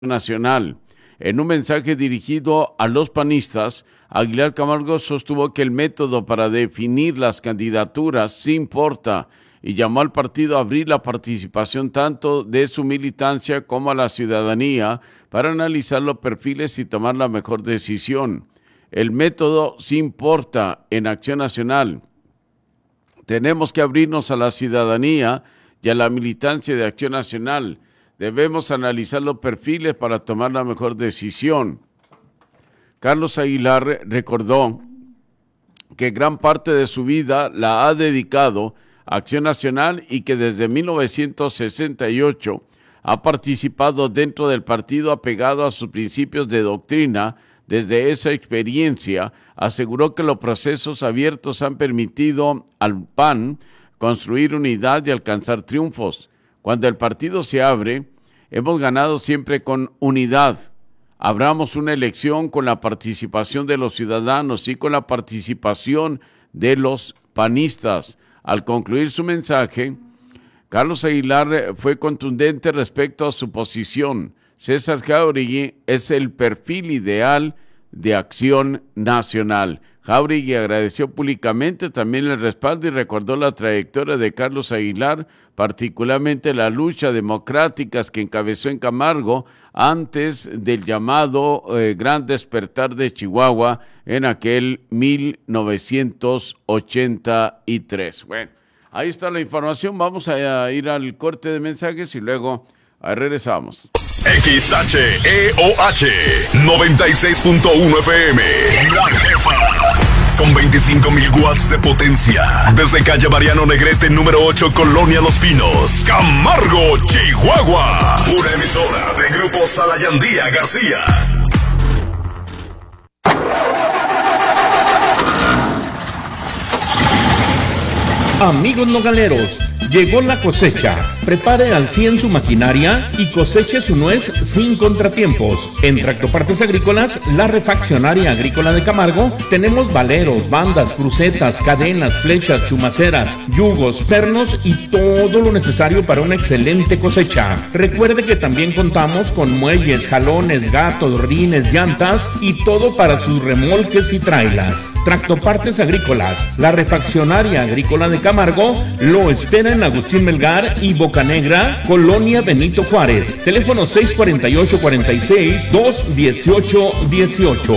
Nacional. En un mensaje dirigido a los panistas, Aguilar Camargo sostuvo que el método para definir las candidaturas sí importa y llamó al partido a abrir la participación tanto de su militancia como a la ciudadanía para analizar los perfiles y tomar la mejor decisión. El método sí importa en Acción Nacional. Tenemos que abrirnos a la ciudadanía y a la militancia de Acción Nacional. Debemos analizar los perfiles para tomar la mejor decisión. Carlos Aguilar recordó que gran parte de su vida la ha dedicado a Acción Nacional y que desde 1968 ha participado dentro del partido apegado a sus principios de doctrina. Desde esa experiencia, aseguró que los procesos abiertos han permitido al PAN construir unidad y alcanzar triunfos. Cuando el partido se abre, hemos ganado siempre con unidad. Abramos una elección con la participación de los ciudadanos y con la participación de los panistas. Al concluir su mensaje, Carlos Aguilar fue contundente respecto a su posición. César Jáuregui es el perfil ideal de Acción Nacional. Jáuregui agradeció públicamente también el respaldo y recordó la trayectoria de Carlos Aguilar, particularmente la lucha democrática que encabezó en Camargo antes del llamado Gran Despertar de Chihuahua en aquel 1983. Bueno, ahí está la información. Vamos a ir al corte de mensajes y luego regresamos. XHEOH 96.1 FM. La Jefa. Con 25,000 watts de potencia. Desde calle Mariano Negrete, número 8, Colonia Los Pinos, Camargo, Chihuahua. Una emisora de Grupo Salayandía García. Amigos nogaleros, llegó la cosecha. Prepare al 100 su maquinaria y coseche su nuez sin contratiempos. En Tractopartes Agrícolas, la refaccionaria agrícola de Camargo, tenemos valeros, bandas, crucetas, cadenas, flechas, chumaceras, yugos, pernos y todo lo necesario para una excelente cosecha. Recuerde que también contamos con muelles, jalones, gatos, rines, llantas y todo para sus remolques y trailas. Tractopartes Agrícolas, la refaccionaria agrícola de Camargo, lo espera en Agustín Melgar y Bocanegra, Colonia Benito Juárez. Teléfono 648-46-218-18.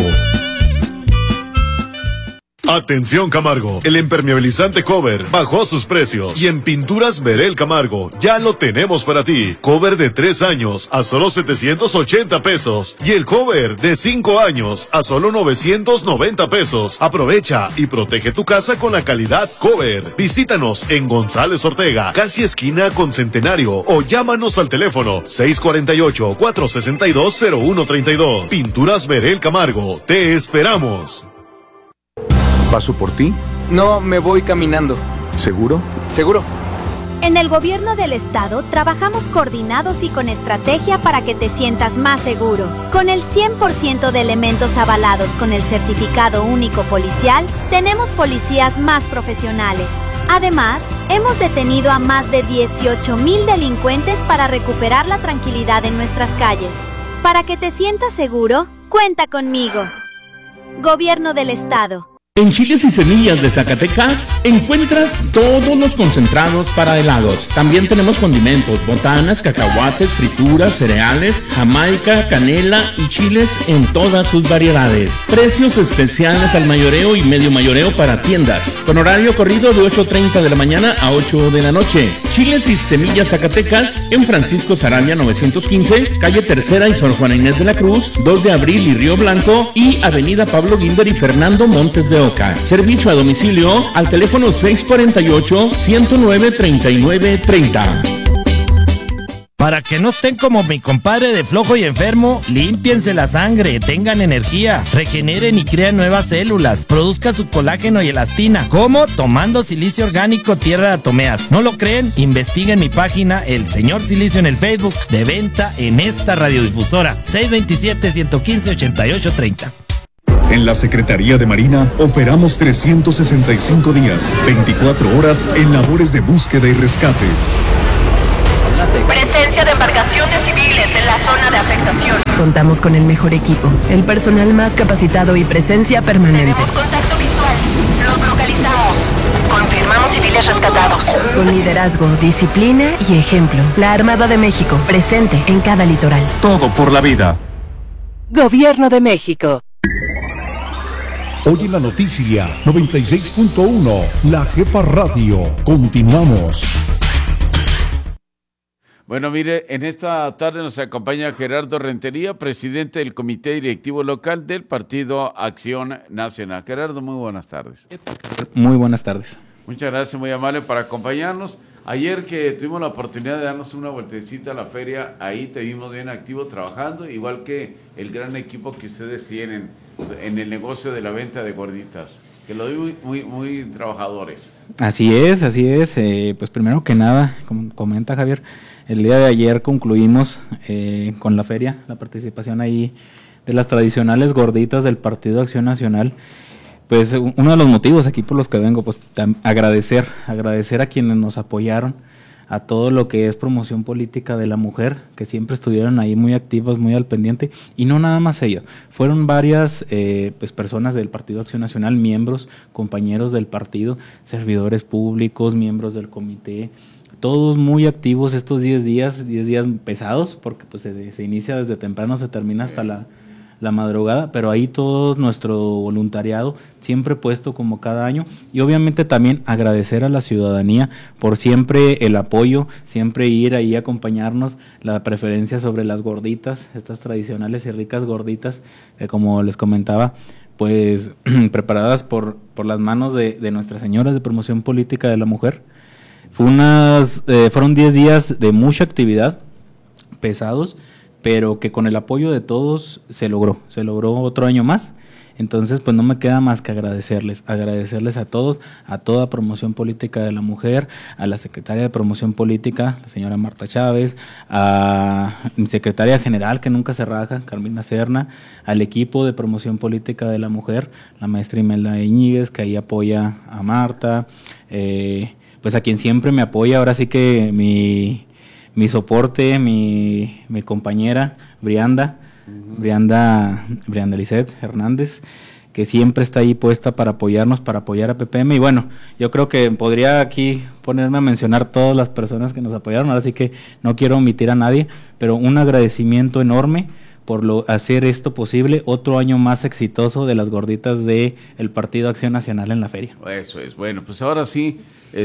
Atención Camargo, el impermeabilizante Cover bajó sus precios y en Pinturas Verel Camargo ya lo tenemos para ti. Cover de 3 años a solo 780 pesos y el cover de 5 años a solo 990 pesos. Aprovecha y protege tu casa con la calidad Cover. Visítanos en González Ortega, casi esquina con Centenario, o llámanos al teléfono 648-462-0132. Pinturas Verel Camargo, te esperamos. ¿Paso por ti? No, me voy caminando. ¿Seguro? Seguro. En el gobierno del estado trabajamos coordinados y con estrategia para que te sientas más seguro. Con el 100% de elementos avalados con el certificado único policial, tenemos policías más profesionales. Además, hemos detenido a más de 18,000 delincuentes para recuperar la tranquilidad en nuestras calles. Para que te sientas seguro, cuenta conmigo. Gobierno del estado. En Chiles y Semillas de Zacatecas encuentras todos los concentrados para helados. También tenemos condimentos, botanas, cacahuates, frituras, cereales, jamaica, canela y chiles en todas sus variedades. Precios especiales al mayoreo y medio mayoreo para tiendas, con horario corrido de 8:30 de la mañana a 8 de la noche. Chiles y Semillas Zacatecas en Francisco Sarabia 915, calle Tercera y Sor Juana Inés de la Cruz, 2 de Abril y Río Blanco, y avenida Pablo Guíndar y Fernando Montes de Oca. Servicio a domicilio al teléfono 648-109-3930. Para que no estén como mi compadre de flojo y enfermo, límpiense la sangre, tengan energía, regeneren y crean nuevas células, produzca su colágeno y elastina. ¿Cómo? Tomando silicio orgánico Tierra de Atomeas. ¿No lo creen? Investiguen mi página El Señor Silicio en el Facebook, de venta en esta radiodifusora, 627-115-8830. En la Secretaría de Marina operamos 365 días, 24 horas en labores de búsqueda y rescate. Presencia de embarcaciones civiles Localícense en la zona de afectación. Contamos con el mejor equipo, el personal más capacitado y presencia permanente. Tenemos contacto visual. Los localizamos. Confirmamos civiles rescatados. Con liderazgo, disciplina y ejemplo. La Armada de México, presente en cada litoral. Todo por la vida. Gobierno de México. Hoy en la noticia 96.1, La Jefa Radio. Continuamos. Bueno, mire, en esta tarde nos acompaña Gerardo Rentería, presidente del Comité Directivo Local del Partido Acción Nacional. Gerardo, muy buenas tardes. Muy buenas tardes. Muchas gracias, muy amable por acompañarnos. Ayer que tuvimos la oportunidad de darnos una vueltecita a la feria, ahí te vimos bien activo trabajando, igual que el gran equipo que ustedes tienen en el negocio de la venta de gorditas, que lo vi muy trabajadores. Así es, pues primero que nada, como comenta Javier, el día de ayer concluimos con la feria, la participación ahí de las tradicionales gorditas del Partido Acción Nacional. Pues uno de los motivos aquí por los que vengo, pues agradecer a quienes nos apoyaron, a todo lo que es promoción política de la mujer, que siempre estuvieron ahí muy activos, muy al pendiente, y no nada más ellos, fueron varias pues personas del Partido Acción Nacional, miembros, compañeros del partido, servidores públicos, miembros del comité, todos muy activos estos 10 días pesados, porque pues se inicia desde temprano, se termina hasta la madrugada, pero ahí todo nuestro voluntariado siempre puesto como cada año, y obviamente también agradecer a la ciudadanía por siempre el apoyo, siempre ir ahí a acompañarnos, la preferencia sobre las gorditas, estas tradicionales y ricas gorditas, como les comentaba, pues preparadas por las manos de nuestras señoras de promoción política de la mujer. Fueron 10 días de mucha actividad, pesados, pero que con el apoyo de todos se logró otro año más. Entonces pues no me queda más que agradecerles a todos, a toda promoción política de la mujer, a la secretaria de promoción política, la señora Marta Chávez, a mi secretaria general que nunca se raja, Carmina Serna, al equipo de promoción política de la mujer, la maestra Imelda Iñiguez, que ahí apoya a Marta, pues a quien siempre me apoya, ahora sí que mi soporte, mi compañera Brianda Lisset Hernández, que siempre está ahí puesta para apoyarnos, para apoyar a PPM. Y bueno, yo creo que podría aquí ponerme a mencionar todas las personas que nos apoyaron, ahora sí que no quiero omitir a nadie, pero un agradecimiento enorme por hacer esto posible, otro año más exitoso de las gorditas de el Partido Acción Nacional en la feria. Eso es, bueno, pues ahora sí,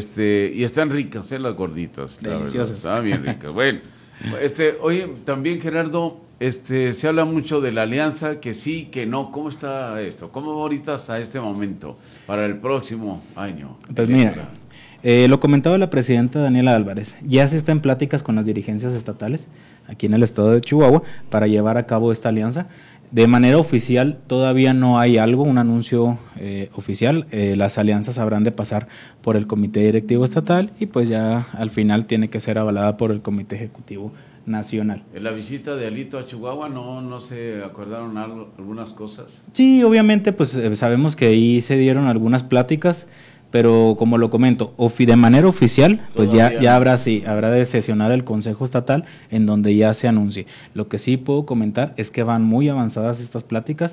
y están ricas, las gorditas. Deliciosas. Están bien ricas. Bueno, oye, también Gerardo, se habla mucho de la alianza, que sí, que no. ¿Cómo está esto? ¿Cómo va ahorita hasta este momento para el próximo año? Pues mira, lo comentaba la presidenta Daniela Álvarez, ya se está en pláticas con las dirigencias estatales aquí en el estado de Chihuahua para llevar a cabo esta alianza. De manera oficial todavía no hay un anuncio oficial, las alianzas habrán de pasar por el Comité Directivo Estatal y pues ya al final tiene que ser avalada por el Comité Ejecutivo Nacional. En la visita de Alito a Chihuahua no se acordaron algunas cosas. Sí, obviamente pues sabemos que ahí se dieron algunas pláticas, pero como lo comento, de manera oficial, pues ya habrá de sesionar el Consejo Estatal en donde ya se anuncie. Lo que sí puedo comentar es que van muy avanzadas estas pláticas,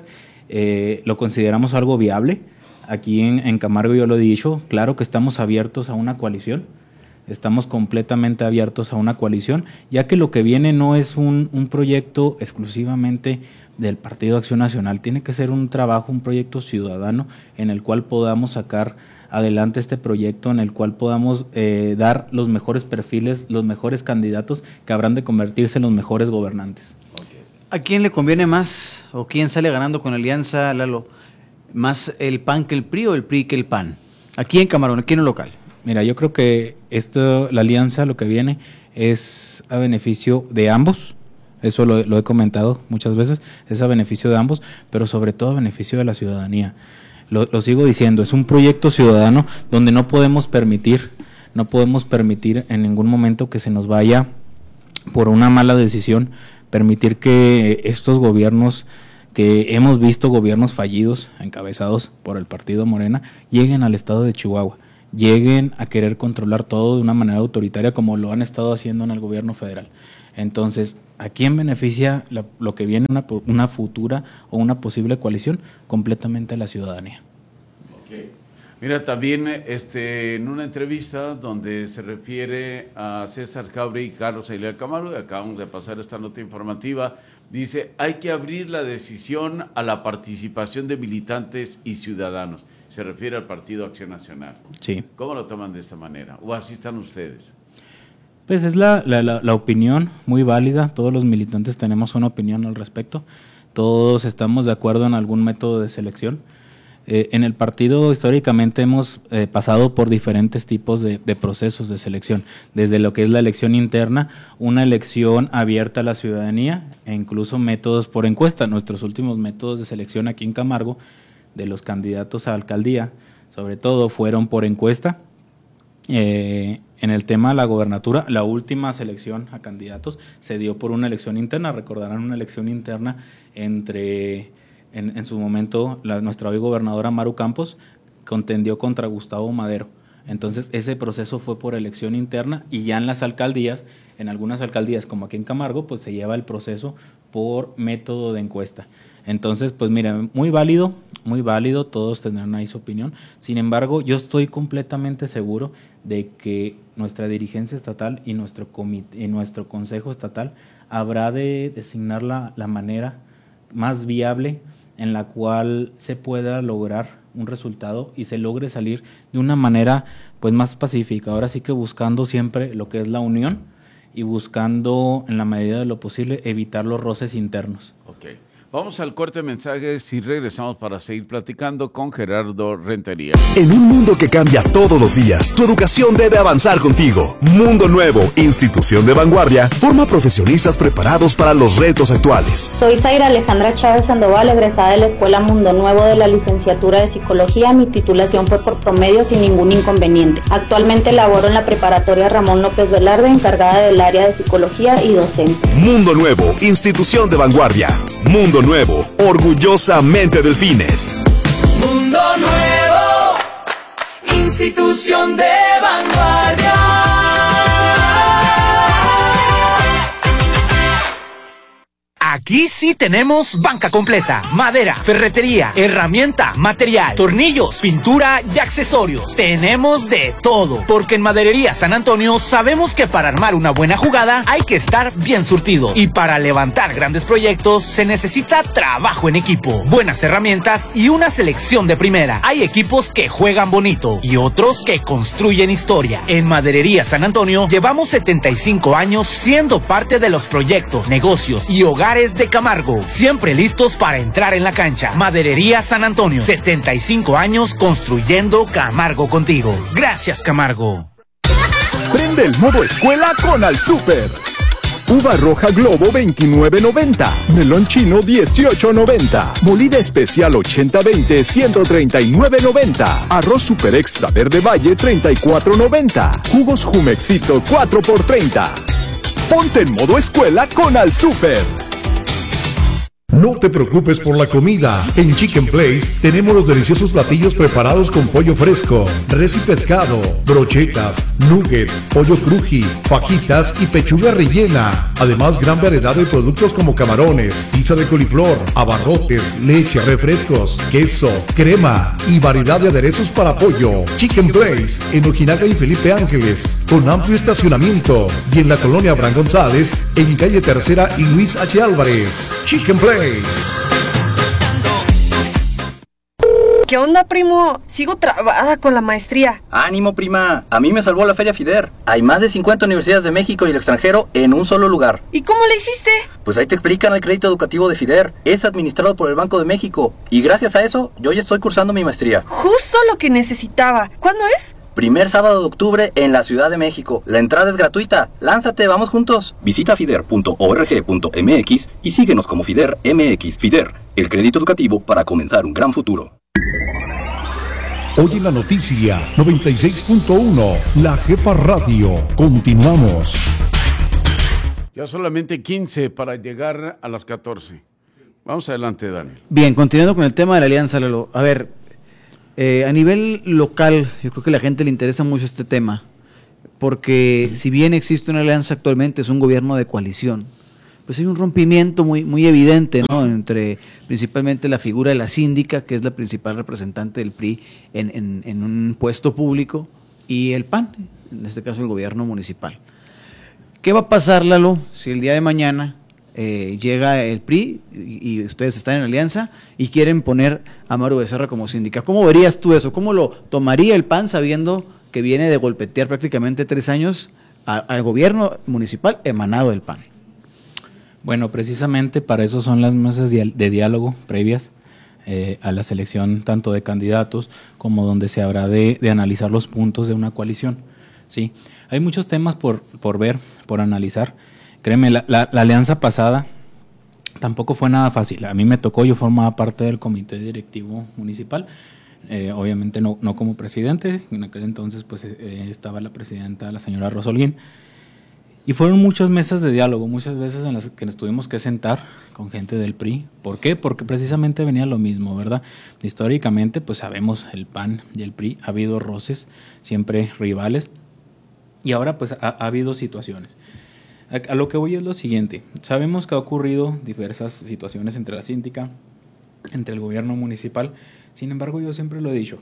lo consideramos algo viable. Aquí en Camargo yo lo he dicho, claro que estamos abiertos a una coalición, estamos completamente abiertos a una coalición, ya que lo que viene no es un proyecto exclusivamente del Partido Acción Nacional, tiene que ser un trabajo, un proyecto ciudadano en el cual podamos sacar adelante este proyecto, en el cual podamos dar los mejores perfiles, los mejores candidatos que habrán de convertirse en los mejores gobernantes. Okay. ¿A quién le conviene más o quién sale ganando con la alianza, Lalo? ¿Más el PAN que el PRI o el PRI que el PAN? Aquí en Camarón, aquí en el local. Mira, yo creo que la alianza, lo que viene, es a beneficio de ambos. Eso lo he comentado muchas veces, es a beneficio de ambos, pero sobre todo a beneficio de la ciudadanía. Lo sigo diciendo, es un proyecto ciudadano donde no podemos permitir en ningún momento que se nos vaya por una mala decisión, permitir que estos gobiernos, que hemos visto gobiernos fallidos, encabezados por el partido Morena, lleguen al estado de Chihuahua, lleguen a querer controlar todo de una manera autoritaria como lo han estado haciendo en el gobierno federal. Entonces, ¿A quién beneficia lo que viene una futura o una posible coalición? Completamente a la ciudadanía. Okay. Mira, también en una entrevista donde se refiere a César Cabri y Carlos Aguilar Camargo, y acabamos de pasar esta nota informativa, dice, hay que abrir la decisión a la participación de militantes y ciudadanos. Se refiere al Partido Acción Nacional. Sí. ¿Cómo lo toman de esta manera? ¿O así están ustedes? Pues es la opinión muy válida, todos los militantes tenemos una opinión al respecto, todos estamos de acuerdo en algún método de selección. En el partido históricamente hemos pasado por diferentes tipos de procesos de selección, desde lo que es la elección interna, una elección abierta a la ciudadanía e incluso métodos por encuesta. Nuestros últimos métodos de selección aquí en Camargo, de los candidatos a alcaldía, sobre todo fueron por encuesta. En el tema de la gobernatura, la última selección a candidatos se dio por una elección interna. Recordarán una elección interna entre, en su momento, nuestra hoy gobernadora Maru Campos contendió contra Gustavo Madero. Entonces, ese proceso fue por elección interna y ya en las alcaldías, en algunas alcaldías como aquí en Camargo, pues se lleva el proceso por método de encuesta. Entonces, pues mira, muy válido, todos tendrán ahí su opinión. Sin embargo, yo estoy completamente seguro de que nuestra dirigencia estatal y nuestro comité, y nuestro consejo estatal habrá de designar la manera más viable en la cual se pueda lograr un resultado y se logre salir de una manera pues más pacífica. Ahora sí que buscando siempre lo que es la unión y buscando en la medida de lo posible evitar los roces internos. Okay. Vamos al corte de mensajes y regresamos para seguir platicando con Gerardo Rentería. En un mundo que cambia todos los días, tu educación debe avanzar contigo. Mundo Nuevo, institución de vanguardia, forma profesionistas preparados para los retos actuales. Soy Zaira Alejandra Chávez Sandoval, egresada de la Escuela Mundo Nuevo de la licenciatura de Psicología. Mi titulación fue por promedio sin ningún inconveniente. Actualmente laboro en la preparatoria Ramón López Velarde, encargada del área de Psicología y docente. Mundo Nuevo, institución de vanguardia. Mundo Nuevo, orgullosamente Delfines. Mundo Nuevo, institución de vanguardia. Aquí sí tenemos banca completa, madera, ferretería, herramienta, material, tornillos, pintura y accesorios. Tenemos de todo, porque en Maderería San Antonio sabemos que para armar una buena jugada hay que estar bien surtido. Y para levantar grandes proyectos se necesita trabajo en equipo, buenas herramientas y una selección de primera. Hay equipos que juegan bonito y otros que construyen historia. En Maderería San Antonio llevamos 75 años siendo parte de los proyectos, negocios y hogares de Camargo, siempre listos para entrar en la cancha. Maderería San Antonio, 75 años construyendo Camargo contigo. Gracias, Camargo. Prende el modo escuela con Al Super. Uva roja Globo 29.90, melón chino 18.90, molida especial 80-20 139.90, arroz super extra verde valle 34.90, jugos Jumexito 4x30. Ponte en modo escuela con Al Super. No te preocupes por la comida. En Chicken Place tenemos los deliciosos platillos preparados con pollo fresco, res y pescado, brochetas, nuggets, pollo cruji, fajitas y pechuga rellena. Además, gran variedad de productos como camarones, pizza de coliflor, abarrotes, leche, refrescos, queso, crema y variedad de aderezos para pollo. Chicken Place en Ojinaga y Felipe Ángeles, con amplio estacionamiento, y en la colonia Abraham González, en calle Tercera y Luis H. Álvarez. Chicken Place. ¿Qué onda, primo? Sigo trabada con la maestría. Ánimo, prima. A mí me salvó la Feria FIDER. Hay más de 50 universidades de México y el extranjero en un solo lugar. ¿Y cómo le hiciste? Pues ahí te explican el crédito educativo de FIDER. Es administrado por el Banco de México. Y gracias a eso, yo ya estoy cursando mi maestría. Justo lo que necesitaba. ¿Cuándo es? Primer sábado de octubre en la Ciudad de México. La entrada es gratuita. Lánzate, vamos juntos. Visita fider.org.mx y síguenos como FIDER MX. FIDER, el crédito educativo para comenzar un gran futuro. Hoy en la noticia 96.1, La Jefa Radio. Continuamos. Ya solamente 15 para llegar a las 14. Vamos adelante, Daniel. Bien, continuando con el tema de la alianza, Lalo. A ver, a nivel local, yo creo que a la gente le interesa mucho este tema, porque si bien existe una alianza actualmente, es un gobierno de coalición, pues hay un rompimiento muy evidente, ¿no? Entre principalmente la figura de la síndica, que es la principal representante del PRI en un puesto público, y el PAN, en este caso el gobierno municipal. ¿Qué va a pasar, Lalo, si el día de mañana llega el PRI y ustedes están en alianza y quieren poner a Maru Becerra como síndica? ¿Cómo verías tú eso? ¿Cómo lo tomaría el PAN sabiendo que viene de golpetear prácticamente 3 años al gobierno municipal emanado del PAN? Bueno, precisamente para eso son las mesas de diálogo previas a la selección tanto de candidatos como donde se habrá de analizar los puntos de una coalición. Sí, hay muchos temas por ver, por analizar. Créeme, la alianza pasada tampoco fue nada fácil. A mí me tocó, yo formaba parte del comité directivo municipal, obviamente no como presidente. En aquel entonces pues estaba la presidenta, la señora Rosolguín. Y fueron muchas mesas de diálogo, muchas veces en las que nos tuvimos que sentar con gente del PRI. ¿Por qué? Porque precisamente venía lo mismo, ¿verdad? Históricamente, pues sabemos, el PAN y el PRI, ha habido roces, siempre rivales, y ahora pues ha habido situaciones. A lo que voy es lo siguiente: sabemos que ha ocurrido diversas situaciones entre la síndica, entre el gobierno municipal. Sin embargo, yo siempre lo he dicho,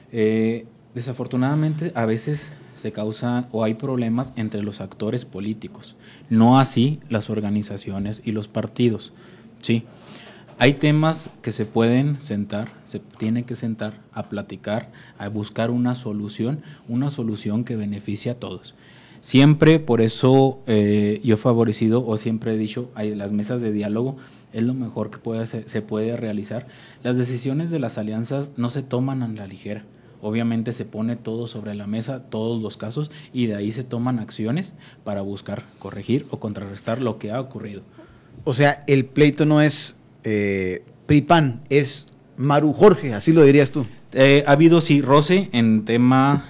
desafortunadamente a veces se causa o hay problemas entre los actores políticos, no así las organizaciones y los partidos. Sí, hay temas que se pueden sentar, se tiene que sentar a platicar, a buscar una solución que beneficie a todos. Siempre, por eso yo he favorecido o siempre he dicho, las mesas de diálogo es lo mejor que se puede realizar. Las decisiones de las alianzas no se toman a la ligera. Obviamente se pone todo sobre la mesa, todos los casos, y de ahí se toman acciones para buscar corregir o contrarrestar lo que ha ocurrido. O sea, el pleito no es PRI-PAN, es Maru Jorge, así lo dirías tú. Ha habido sí roce en tema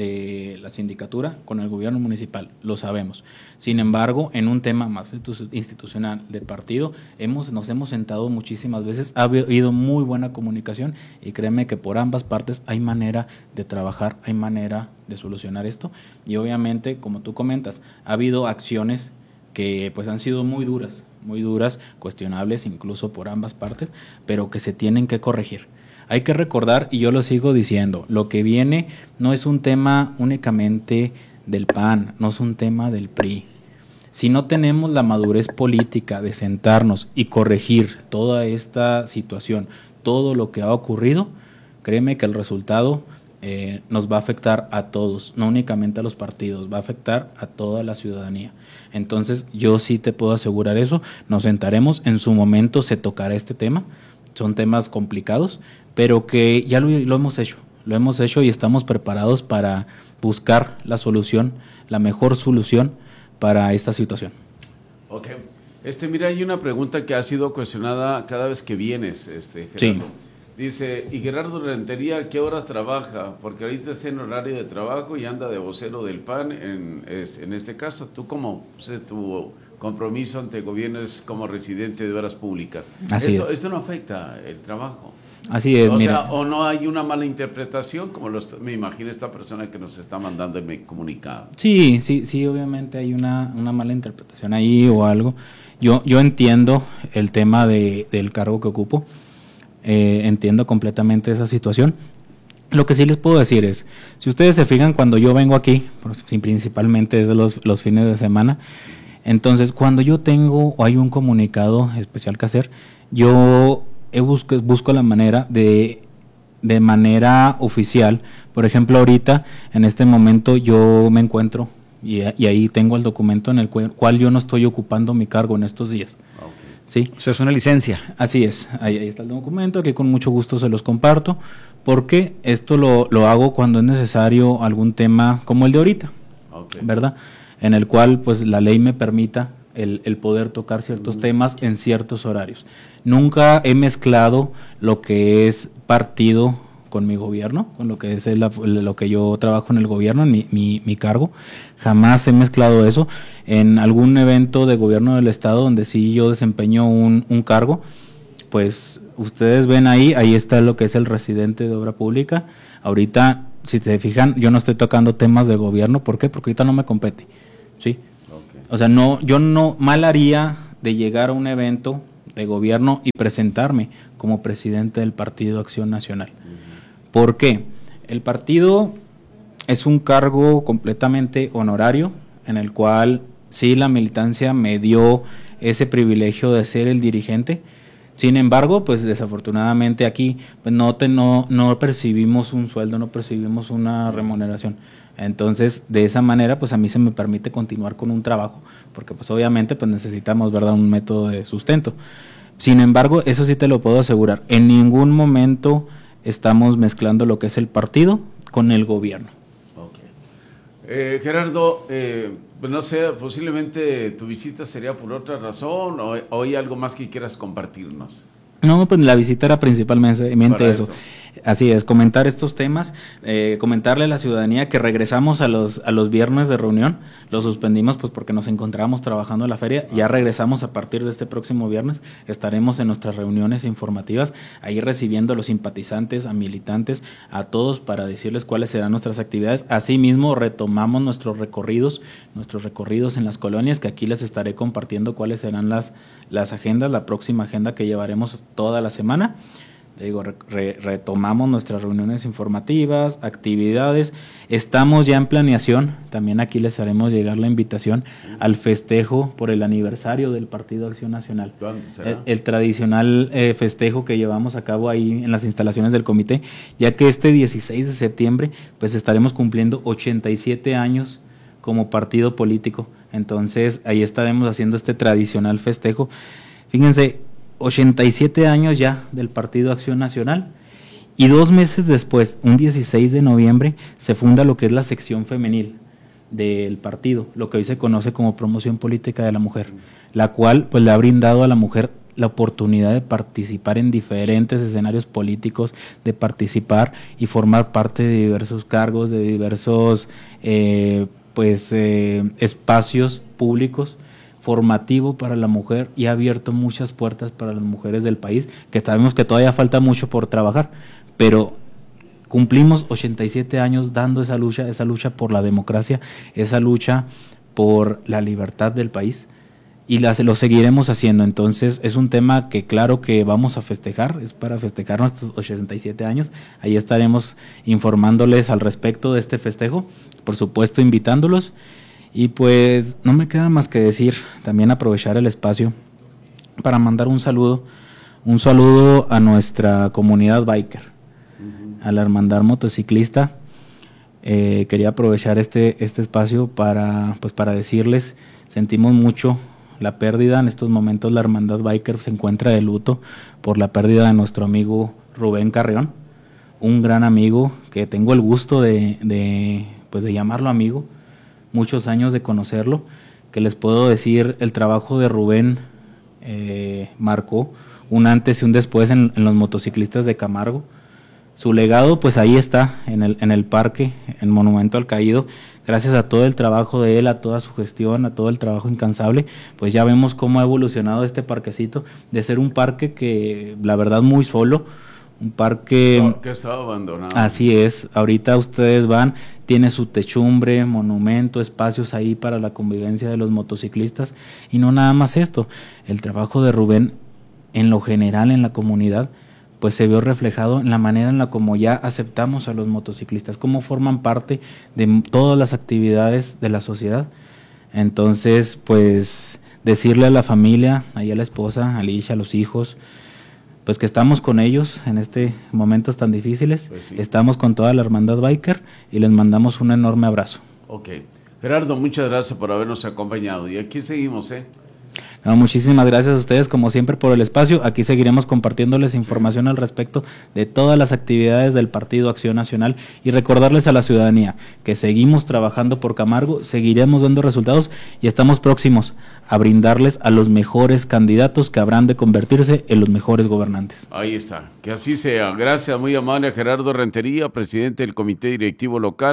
de la sindicatura con el gobierno municipal, lo sabemos. Sin embargo, en un tema más institucional de partido, nos hemos sentado muchísimas veces, ha habido muy buena comunicación y créeme que por ambas partes hay manera de trabajar, hay manera de solucionar esto, y obviamente, como tú comentas, ha habido acciones que pues han sido muy duras, cuestionables incluso por ambas partes, pero que se tienen que corregir. Hay que recordar, y yo lo sigo diciendo, lo que viene no es un tema únicamente del PAN, no es un tema del PRI. Si no tenemos la madurez política de sentarnos y corregir toda esta situación, todo lo que ha ocurrido, créeme que el resultado nos va a afectar a todos, no únicamente a los partidos, va a afectar a toda la ciudadanía. Entonces, yo sí te puedo asegurar eso, nos sentaremos, en su momento se tocará este tema, son temas complicados, pero que ya lo hemos hecho y estamos preparados para buscar la solución, la mejor solución para esta situación. Ok. Mira, hay una pregunta que ha sido cuestionada cada vez que vienes, Gerardo. Sí. Dice, ¿y Gerardo Rentería a qué horas trabaja? Porque ahorita está en horario de trabajo y anda de vocero del PAN en este caso. ¿Tú cómo es tu compromiso ante el gobierno es como residente de obras públicas? Esto no afecta el trabajo. Así es, mira. O no hay una mala interpretación, como me imagino esta persona que nos está mandando el comunicado. Sí, obviamente hay una mala interpretación ahí o algo. Yo entiendo el tema del cargo que ocupo, entiendo completamente esa situación. Lo que sí les puedo decir es, si ustedes se fijan cuando yo vengo aquí, principalmente es de los fines de semana, entonces cuando yo tengo o hay un comunicado especial que hacer, yo busco la manera de manera oficial. Por ejemplo, ahorita, en este momento, yo me encuentro y ahí tengo el documento en el cual yo no estoy ocupando mi cargo en estos días. Okay. ¿Sí? O sea, es una licencia. Así es, ahí está el documento, que con mucho gusto se los comparto, porque esto lo hago cuando es necesario algún tema como el de ahorita, ¿verdad? En el cual pues la ley me permita el poder tocar ciertos temas en ciertos horarios. Nunca he mezclado lo que es partido con mi gobierno, con lo que es lo que yo trabajo en el gobierno, en mi cargo. Jamás he mezclado eso. En algún evento de gobierno del estado donde sí yo desempeño un cargo, pues ustedes ven ahí está lo que es el residente de obra pública. Ahorita, si se fijan, yo no estoy tocando temas de gobierno. ¿Por qué? Porque ahorita no me compete, ¿sí? O sea, yo no mal haría de llegar a un evento de gobierno y presentarme como presidente del Partido Acción Nacional. ¿Por qué? El partido es un cargo completamente honorario, en el cual sí la militancia me dio ese privilegio de ser el dirigente. Sin embargo, pues desafortunadamente aquí pues no percibimos un sueldo, no percibimos una remuneración. Entonces, de esa manera, pues a mí se me permite continuar con un trabajo, porque pues obviamente pues necesitamos, ¿verdad?, un método de sustento. Sin embargo, eso sí te lo puedo asegurar, en ningún momento estamos mezclando lo que es el partido con el gobierno. Gerardo, pues no sé, posiblemente tu visita sería por otra razón o hay algo más que quieras compartirnos. No, pues la visita era principalmente eso. Así es, comentar estos temas, comentarle a la ciudadanía que regresamos a los viernes de reunión, lo suspendimos pues porque nos encontrábamos trabajando en la feria, ya regresamos a partir de este próximo viernes, estaremos en nuestras reuniones informativas, ahí recibiendo a los simpatizantes, a militantes, a todos para decirles cuáles serán nuestras actividades. Asimismo retomamos nuestros recorridos en las colonias, que aquí les estaré compartiendo cuáles serán las agendas, la próxima agenda que llevaremos toda la semana. Digo, retomamos nuestras reuniones informativas, actividades, estamos ya en planeación, también aquí les haremos llegar la invitación al festejo por el aniversario del Partido Acción Nacional. ¿Cuándo será? El tradicional festejo que llevamos a cabo ahí en las instalaciones del comité, ya que este 16 de septiembre pues estaremos cumpliendo 87 años como partido político, entonces ahí estaremos haciendo este tradicional festejo. Fíjense, 87 años ya del Partido Acción Nacional, y 2 meses después, un 16 de noviembre, se funda lo que es la sección femenil del partido, lo que hoy se conoce como Promoción Política de la Mujer, la cual pues le ha brindado a la mujer la oportunidad de participar en diferentes escenarios políticos, de participar y formar parte de diversos cargos, de diversos espacios públicos, formativo para la mujer, y ha abierto muchas puertas para las mujeres del país, que sabemos que todavía falta mucho por trabajar, pero cumplimos 87 años dando esa lucha por la democracia, esa lucha por la libertad del país, y lo seguiremos haciendo. Entonces es un tema que claro que vamos a festejar, es para festejar nuestros 87 años, ahí estaremos informándoles al respecto de este festejo, por supuesto invitándolos. Y pues no me queda más que decir, también aprovechar el espacio para mandar un saludo a nuestra comunidad biker, a la hermandad motociclista. Quería aprovechar este espacio para decirles, sentimos mucho la pérdida. En estos momentos la hermandad biker se encuentra de luto por la pérdida de nuestro amigo Rubén Carreón, un gran amigo que tengo el gusto de llamarlo amigo, muchos años de conocerlo, que les puedo decir, el trabajo de Rubén marcó un antes y un después en los motociclistas de Camargo. Su legado pues ahí está, en el parque, en Monumento al Caído, gracias a todo el trabajo de él, a toda su gestión, a todo el trabajo incansable, pues ya vemos cómo ha evolucionado este parquecito, de ser un parque que la verdad muy solo, un parque que estaba abandonado. Así es, ahorita ustedes van, tiene su techumbre, monumento, espacios ahí para la convivencia de los motociclistas, y no nada más esto, el trabajo de Rubén en lo general en la comunidad, pues se vio reflejado en la manera en la como ya aceptamos a los motociclistas, cómo forman parte de todas las actividades de la sociedad. Entonces, pues decirle a la familia, ahí a la esposa, a Alicia, a los hijos, pues que estamos con ellos en este momentos tan difíciles, pues sí. Estamos con toda la hermandad biker y les mandamos un enorme abrazo. Ok. Gerardo, muchas gracias por habernos acompañado y aquí seguimos, No, muchísimas gracias a ustedes como siempre por el espacio. Aquí seguiremos compartiéndoles información al respecto de todas las actividades del Partido Acción Nacional y recordarles a la ciudadanía que seguimos trabajando por Camargo, seguiremos dando resultados y estamos próximos a brindarles a los mejores candidatos que habrán de convertirse en los mejores gobernantes. Ahí está, que así sea. Gracias, muy amable a Gerardo Rentería, presidente del Comité Directivo Local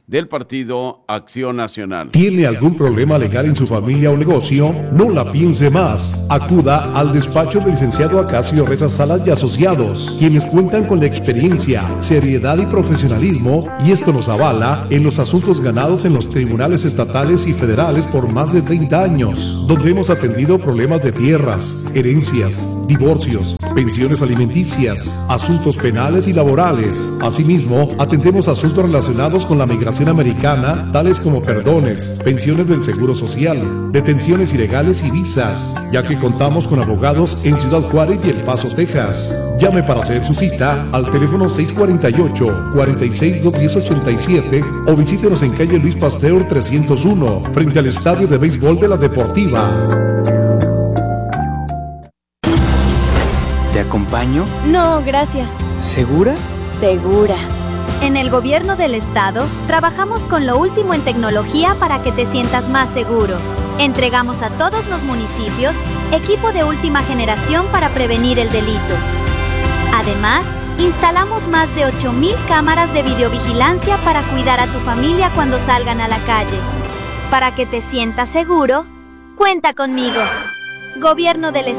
del Partido Acción Nacional. ¿Tiene algún problema legal en su familia o negocio? No la piense más. Acuda al despacho del licenciado Acacio Reza Salas y Asociados, quienes cuentan con la experiencia, seriedad y profesionalismo, y esto nos avala en los asuntos ganados en los tribunales estatales y federales por más de 30 años, donde hemos atendido problemas de tierras, herencias, divorcios, pensiones alimenticias, asuntos penales y laborales. Asimismo, atendemos asuntos relacionados con la migración americana, tales como perdones, pensiones del Seguro Social, detenciones ilegales y visas, ya que contamos con abogados en Ciudad Juárez y El Paso, Texas. Llame para hacer su cita al teléfono 648-46-210-87 o visítenos en calle Luis Pasteur 301, frente al Estadio de Béisbol de la Deportiva. ¿Te acompaño? No, gracias. ¿Segura? Segura. En el gobierno del estado, trabajamos con lo último en tecnología para que te sientas más seguro. Entregamos a todos los municipios equipo de última generación para prevenir el delito. Además, instalamos más de 8,000 cámaras de videovigilancia para cuidar a tu familia cuando salgan a la calle. Para que te sientas seguro, cuenta conmigo. Gobierno del estado.